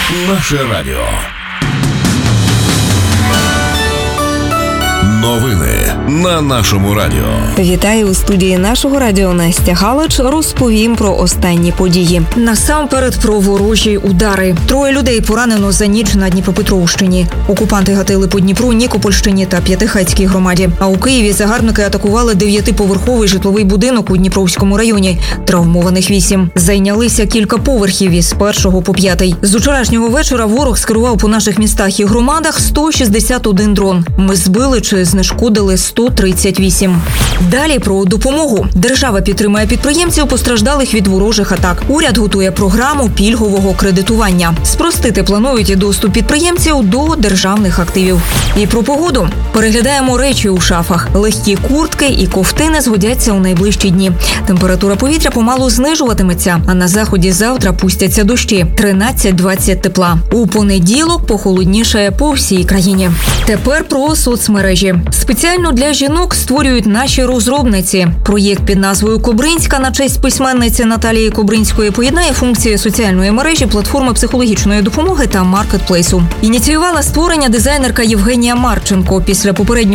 Наше радіо. Новини на нашому радіо. Вітаю у студії нашого радіо Настя Галич. Розповім про останні події. Насамперед про ворожі удари. 3 людей поранено за ніч на Дніпропетровщині. Окупанти гатили по Дніпру, Нікопольщині та П'ятихатській громаді. А у Києві загарбники атакували 9-поверховий житловий будинок у Дніпровському районі. Травмованих 8. Зайнялися кілька поверхів із 1 по 5. З вчорашнього вечора ворог скерував по наших містах і громадах 161 дрон. Ми збили чи знешкодили 138. Далі про допомогу. Держава підтримує підприємців, постраждалих від ворожих атак. Уряд готує програму пільгового кредитування. Спростити планують і доступ підприємців до державних активів. І про погоду. Переглядаємо речі у шафах. Легкі куртки і ковтини згодяться у найближчі дні. Температура повітря помалу знижуватиметься, а на заході завтра пустяться дощі. 13-20 тепла. У понеділок похолодніше по всій країні. Тепер про соцмережі. Спеціально для жінок створюють наші розробниці. Проєкт під назвою «Кобринська» на честь письменниці Наталії Кобринської поєднає функції соціальної мережі, платформи психологічної допомоги та маркетплейсу. Ініціювала створення дизайнерка Євгенія Марченко. Після попереднього